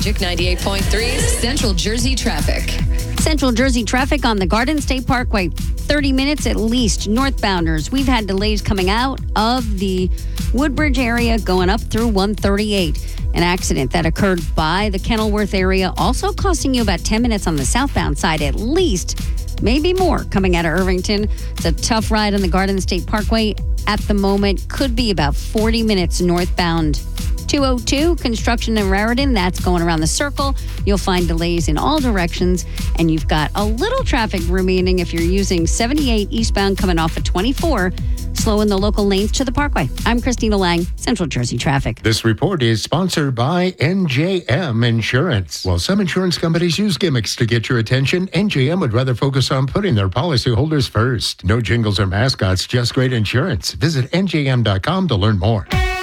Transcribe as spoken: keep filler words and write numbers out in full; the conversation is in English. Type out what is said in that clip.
Magic ninety-eight point three's Central Jersey traffic. Central Jersey traffic on the Garden State Parkway. thirty minutes at least, northbounders. We've had delays coming out of the Woodbridge area going up through one thirty-eight. An accident that occurred by the Kenilworth area, also costing you about ten minutes on the southbound side at least, maybe more coming out of Irvington. It's a tough ride on the Garden State Parkway at the moment. Could be about forty minutes northbound. two oh two, construction in Raritan, that's going around the circle. You'll find delays in all directions, and you've got a little traffic remaining if you're using seventy-eight eastbound coming off of twenty-four, slowing the local lanes to the Parkway. I'm Christina Lang, Central Jersey Traffic. This report is sponsored by N J M Insurance. While some insurance companies use gimmicks to get your attention, N J M would rather focus on putting their policyholders first. No jingles or mascots, just great insurance. Visit N J M dot com to learn more.